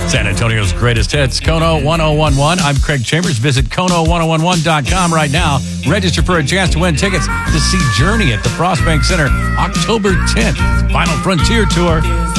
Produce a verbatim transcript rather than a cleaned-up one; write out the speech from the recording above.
San Antonio's greatest hits, Kono one oh one one. I'm Craig Chambers. Visit Kono ten eleven dot com right now. Register for a chance to win tickets to see Journey at the Frostbank Center October tenth. Final Frontier Tour.